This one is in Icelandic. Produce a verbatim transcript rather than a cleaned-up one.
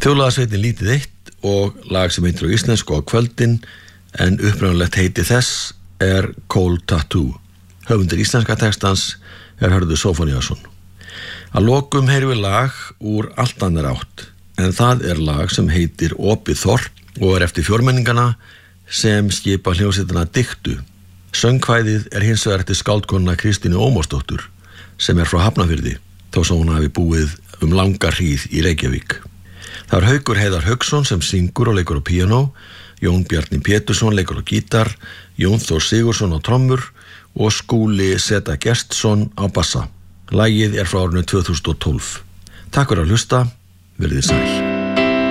Þjóðlagasveitin Lítið eitt og lag sem heitir á íslensku á kvöldin en upprunalegt heiti þess er Cold Tattoo. Höfundur íslenska textans er Hörður Zóphóníasson. Að lokum heyrum við lag úr allt annar átt, en það er lag sem heitir Opið þorp og er eftir fjórmenningana sem skipa hljómsveitina Diktu. Söngkvæðið er hins vegar eftir skáldkonuna Kristínu Ómarsdóttur sem er frá Hafnarfirði, þó sem hún hafi búið um langa hríð í Reykjavík. Það er Haukur Heiðar Hauksson sem syngur og leikur á píanó, Jón Bjarni Pétursson leikur á gítar, Jón Þór Sigurðsson á trommur og Skúli Seta Gestsson á bassa. Lagið er frá árinu tvö þúsund og tólf. Takk fyrir að hlusta, verið sæl.